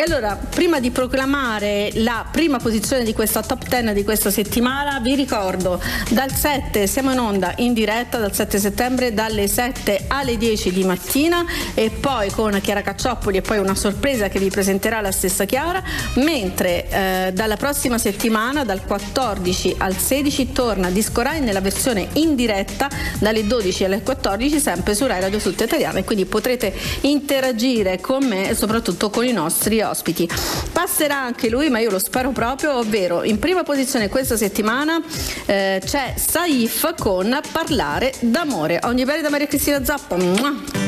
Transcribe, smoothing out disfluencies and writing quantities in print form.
allora, prima di proclamare la prima posizione di questa top 10 di questa settimana, vi ricordo, dal 7 siamo in onda in diretta, dal 7 settembre, dalle 7 alle 10 di mattina, e poi con Chiara Caccioppoli e poi una sorpresa che vi presenterà la stessa Chiara, mentre dalla prossima settimana, dal 14 al 16, torna Disco Rai nella versione in diretta dalle 12 alle 14, sempre su Rai Radio Tutta Italiana, e quindi potrete interagire con me e soprattutto con i nostri ospiti. Passerà anche lui, ma io lo spero proprio, ovvero in prima posizione questa settimana c'è Saif con Parlare d'amore. Ogni bene da Maria Cristina Zappa.